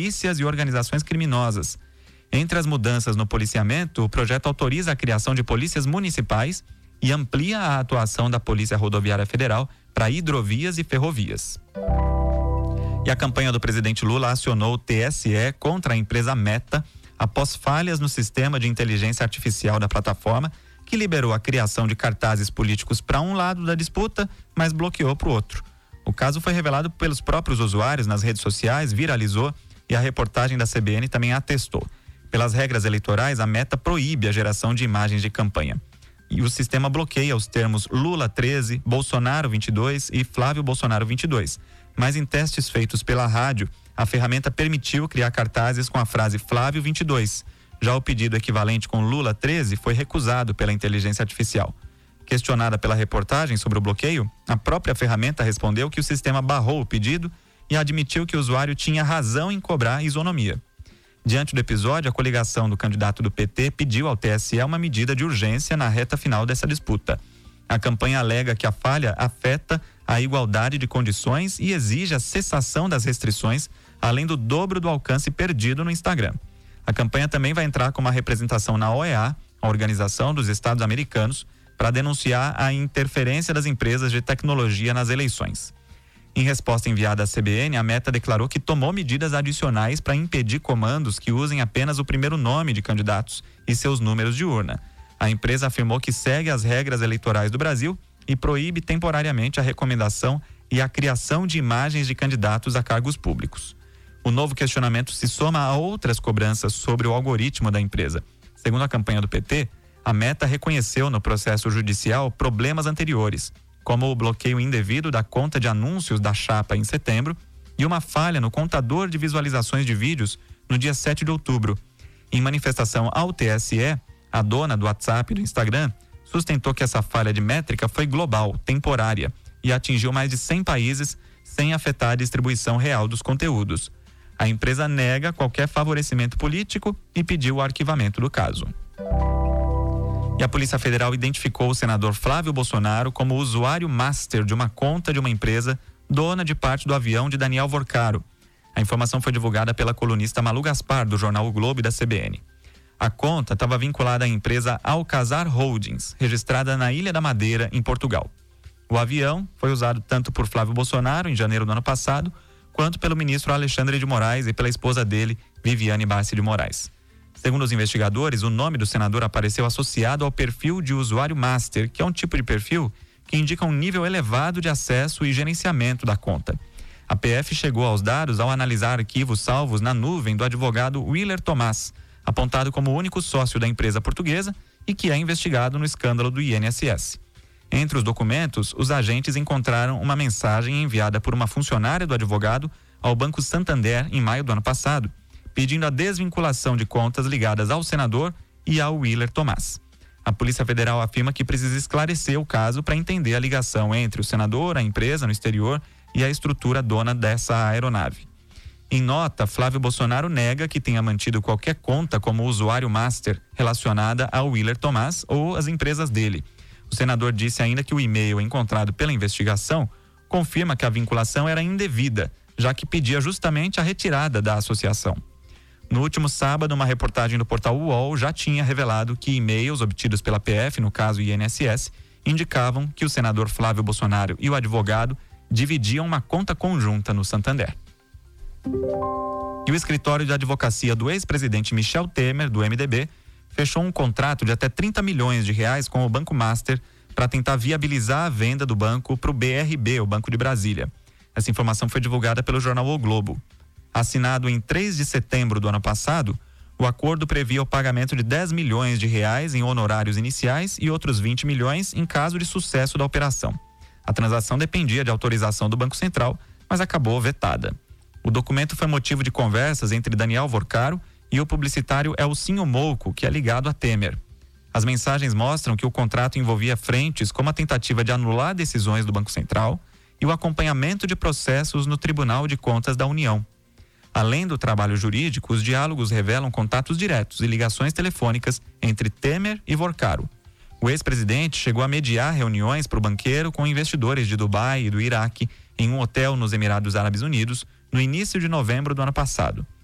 milícias e organizações criminosas. Entre as mudanças no policiamento, o projeto autoriza a criação de polícias municipais e amplia a atuação da Polícia Rodoviária Federal para hidrovias e ferrovias. E a campanha do presidente Lula acionou o TSE contra a empresa Meta após falhas no sistema de inteligência artificial da plataforma, que liberou a criação de cartazes políticos para um lado da disputa, mas bloqueou para o outro. O caso foi revelado pelos próprios usuários nas redes sociais, viralizou e a reportagem da CBN também atestou. Pelas regras eleitorais, a Meta proíbe a geração de imagens de campanha. E o sistema bloqueia os termos Lula 13, Bolsonaro 22 e Flávio Bolsonaro 22. Mas em testes feitos pela rádio, a ferramenta permitiu criar cartazes com a frase Flávio 22. Já o pedido equivalente com Lula 13 foi recusado pela inteligência artificial. Questionada pela reportagem sobre o bloqueio, a própria ferramenta respondeu que o sistema barrou o pedido e admitiu que o usuário tinha razão em cobrar isonomia. Diante do episódio, a coligação do candidato do PT pediu ao TSE uma medida de urgência na reta final dessa disputa. A campanha alega que a falha afeta a igualdade de condições e exige a cessação das restrições, além do dobro do alcance perdido no Instagram. A campanha também vai entrar com uma representação na OEA, a Organização dos Estados Americanos, para denunciar a interferência das empresas de tecnologia nas eleições. Em resposta enviada à CBN, a Meta declarou que tomou medidas adicionais para impedir comandos que usem apenas o primeiro nome de candidatos e seus números de urna. A empresa afirmou que segue as regras eleitorais do Brasil e proíbe temporariamente a recomendação e a criação de imagens de candidatos a cargos públicos. O novo questionamento se soma a outras cobranças sobre o algoritmo da empresa. Segundo a campanha do PT, a Meta reconheceu no processo judicial problemas anteriores, como o bloqueio indevido da conta de anúncios da chapa em setembro e uma falha no contador de visualizações de vídeos no dia 7 de outubro. Em manifestação ao TSE, a dona do WhatsApp e do Instagram sustentou que essa falha de métrica foi global, temporária, e atingiu mais de 100 países sem afetar a distribuição real dos conteúdos. A empresa nega qualquer favorecimento político e pediu o arquivamento do caso. E a Polícia Federal identificou o senador Flávio Bolsonaro como usuário master de uma conta de uma empresa dona de parte do avião de Daniel Vorcaro. A informação foi divulgada pela colunista Malu Gaspar, do jornal O Globo e da CBN. A conta estava vinculada à empresa Alcazar Holdings, registrada na Ilha da Madeira, em Portugal. O avião foi usado tanto por Flávio Bolsonaro, em janeiro do ano passado, quanto pelo ministro Alexandre de Moraes e pela esposa dele, Viviane Bassi de Moraes. Segundo os investigadores, o nome do senador apareceu associado ao perfil de usuário master, que é um tipo de perfil que indica um nível elevado de acesso e gerenciamento da conta. A PF chegou aos dados ao analisar arquivos salvos na nuvem do advogado Willer Tomás, apontado como o único sócio da empresa portuguesa e que é investigado no escândalo do INSS. Entre os documentos, os agentes encontraram uma mensagem enviada por uma funcionária do advogado ao Banco Santander em maio do ano passado, pedindo a desvinculação de contas ligadas ao senador e ao Willer Tomás. A Polícia Federal afirma que precisa esclarecer o caso para entender a ligação entre o senador, a empresa no exterior e a estrutura dona dessa aeronave. Em nota, Flávio Bolsonaro nega que tenha mantido qualquer conta como usuário master relacionada ao Willer Tomás ou às empresas dele. O senador disse ainda que o e-mail encontrado pela investigação confirma que a vinculação era indevida, já que pedia justamente a retirada da associação. No último sábado, uma reportagem do portal UOL já tinha revelado que e-mails obtidos pela PF, no caso INSS, indicavam que o senador Flávio Bolsonaro e o advogado dividiam uma conta conjunta no Santander. E o escritório de advocacia do ex-presidente Michel Temer, do MDB, fechou um contrato de até 30 milhões de reais com o Banco Master para tentar viabilizar a venda do banco para o BRB, o Banco de Brasília. Essa informação foi divulgada pelo jornal O Globo. Assinado em 3 de setembro do ano passado, o acordo previa o pagamento de 10 milhões de reais em honorários iniciais e outros 20 milhões em caso de sucesso da operação. A transação dependia de autorização do Banco Central, mas acabou vetada. O documento foi motivo de conversas entre Daniel Vorcaro e o publicitário Elcinho Mouco, que é ligado a Temer. As mensagens mostram que o contrato envolvia frentes como a tentativa de anular decisões do Banco Central e o acompanhamento de processos no Tribunal de Contas da União. Além do trabalho jurídico, os diálogos revelam contatos diretos e ligações telefônicas entre Temer e Vorcaro. O ex-presidente chegou a mediar reuniões para o banqueiro com investidores de Dubai e do Iraque em um hotel nos Emirados Árabes Unidos no início de novembro do ano passado.